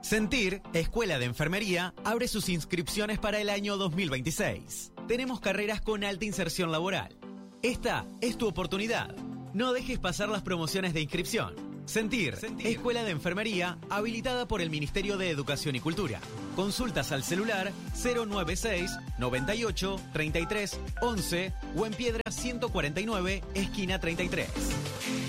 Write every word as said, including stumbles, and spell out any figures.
Sentir, Escuela de Enfermería, abre sus inscripciones para el año dos mil veintiséis. Tenemos carreras con alta inserción laboral. Esta es tu oportunidad. No dejes pasar las promociones de inscripción. Sentir, Sentir, Escuela de Enfermería, habilitada por el Ministerio de Educación y Cultura. Consultas al celular cero nueve seis, noventa y ocho, treinta y tres, once o en Piedra ciento cuarenta y nueve, esquina treinta y tres.